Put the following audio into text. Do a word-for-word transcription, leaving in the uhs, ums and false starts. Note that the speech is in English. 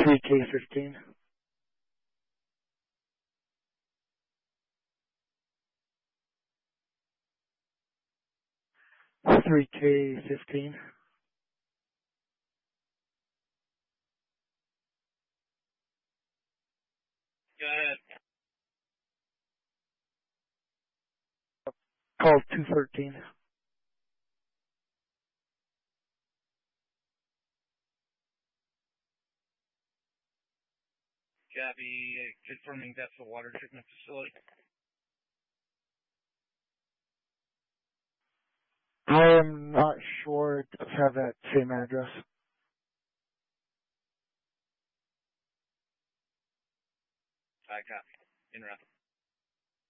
three K fifteen. three K fifteen. Go ahead. Call two thirteen. Copy, uh, confirming that's the water treatment facility. I am not sure it does have that same address. I copy. Interrupt.